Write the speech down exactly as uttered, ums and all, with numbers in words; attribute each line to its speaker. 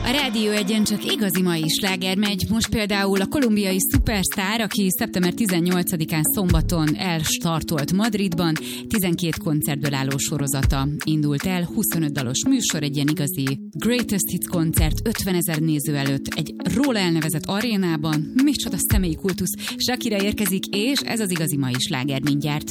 Speaker 1: A Rádió Egyen csak igazi mai sláger megy. Most például a kolumbiai szupersztár, aki szeptember tizennyolcadikán szombaton elstartolt Madridban, tizenkét koncertből álló sorozata indult el, huszonöt dalos műsor, egy ilyen igazi Greatest Hits koncert, ötvenezer néző előtt, egy róla elnevezett arénában, micsoda személyi kultusz, Shakira érkezik, és ez az igazi mai sláger mindjárt.